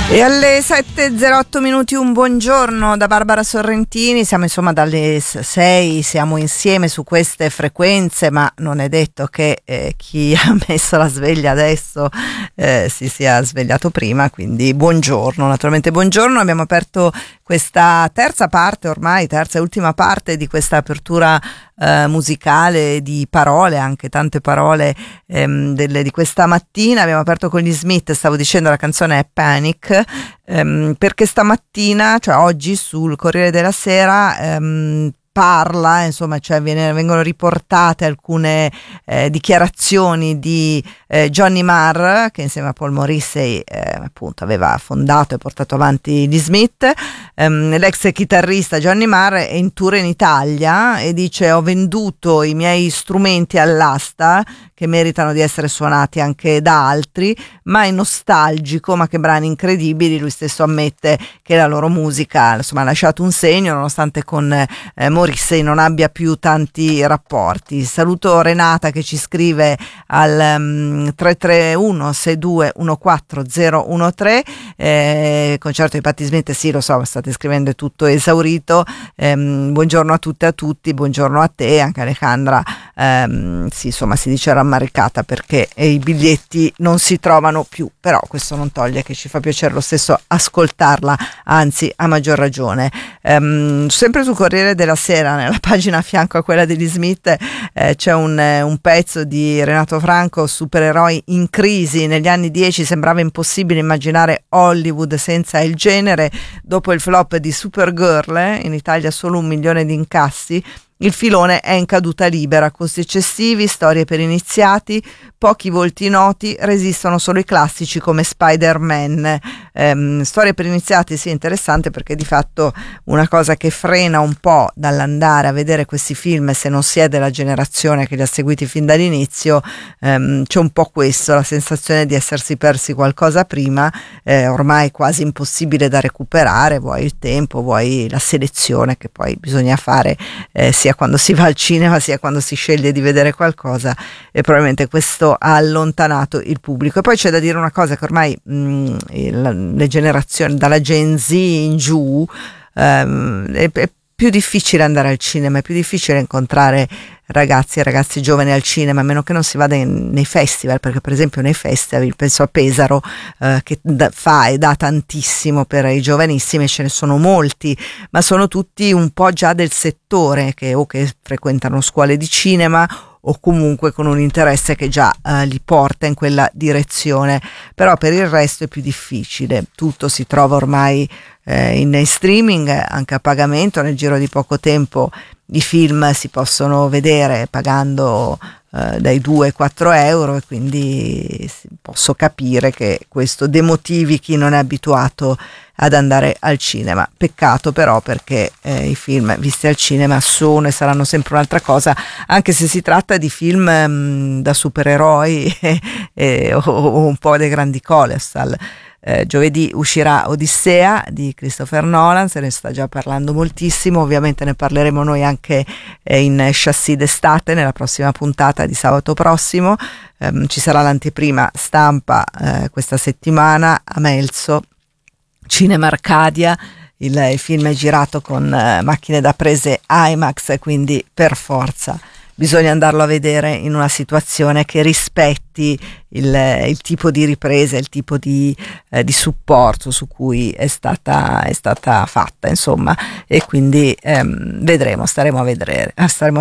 E alle 7:08 minuti un buongiorno da Barbara Sorrentini. Siamo insomma dalle 6, siamo insieme su queste frequenze, ma non è detto che chi ha messo la sveglia adesso si sia svegliato prima, quindi buongiorno, naturalmente buongiorno. Abbiamo aperto questa terza e ultima parte di questa apertura musicale di parole, anche tante parole di questa mattina. Abbiamo aperto con gli Smith, stavo dicendo, la canzone è Panic, perché stamattina, cioè oggi, sul Corriere della Sera parla, insomma, cioè vengono riportate alcune dichiarazioni di Johnny Marr, che insieme a Paul Morrissey appunto aveva fondato e portato avanti gli Smith. L'ex chitarrista Johnny Marr è in tour in Italia e dice: ho venduto i miei strumenti all'asta, che meritano di essere suonati anche da altri, ma è nostalgico, ma che brani incredibili. Lui stesso ammette che la loro musica, insomma, ha lasciato un segno, nonostante con Morrissey non abbia più tanti rapporti. Saluto Renata che ci scrive al 331 62 14013. Concerto di Patti Smith, sì, lo so, state scrivendo, è tutto esaurito. Buongiorno a tutte e a tutti, buongiorno a te, anche Alejandra. Sì, insomma, si dice rammaricata perché i biglietti non si trovano più, però questo non toglie che ci fa piacere lo stesso ascoltarla, anzi a maggior ragione. Sempre sul Corriere della Sera, nella pagina a fianco a quella degli Smith, c'è un pezzo di Renato Franco: supereroi in crisi. Negli anni 10 sembrava impossibile immaginare Hollywood senza il genere. Dopo il flop di Supergirl, in Italia solo 1 milione di incassi, il filone è in caduta libera. Costi eccessivi, storie per iniziati, pochi volti noti, resistono solo i classici come Spider-Man. Storie per iniziati, sì, interessante, perché di fatto una cosa che frena un po' dall'andare a vedere questi film, se non si è della generazione che li ha seguiti fin dall'inizio, c'è un po' questo, la sensazione di essersi persi qualcosa prima, ormai quasi impossibile da recuperare, vuoi il tempo, vuoi la selezione che poi bisogna fare, sia quando si va al cinema sia quando si sceglie di vedere qualcosa, e probabilmente questo ha allontanato il pubblico. E poi c'è da dire una cosa, che ormai le generazioni dalla Gen Z in giù è più difficile andare al cinema, è più difficile incontrare ragazzi e ragazze giovani al cinema, a meno che non si vada nei festival, perché per esempio nei festival, penso a Pesaro, che fa e dà tantissimo per i giovanissimi, ce ne sono molti, ma sono tutti un po' già del settore, che frequentano scuole di cinema o comunque con un interesse che già li porta in quella direzione. Però per il resto è più difficile, tutto si trova ormai in streaming, anche a pagamento. Nel giro di poco tempo i film si possono vedere pagando dai 2 ai 4 euro, e quindi posso capire che questo demotivi chi non è abituato ad andare al cinema. Peccato però, perché i film visti al cinema sono e saranno sempre un'altra cosa, anche se si tratta di film da supereroi o un po' dei grandi colosal. Giovedì uscirà Odissea di Christopher Nolan, se ne sta già parlando moltissimo, ovviamente ne parleremo noi anche in Chassis d'estate nella prossima puntata di sabato prossimo. Ci sarà l'anteprima stampa questa settimana a Melzo, Cinema Arcadia. Il film è girato con macchine da prese IMAX, quindi per forza bisogna andarlo a vedere in una situazione che rispetti il tipo di ripresa, il tipo di supporto su cui è stata fatta, insomma, e quindi vedremo, staremo a vedere.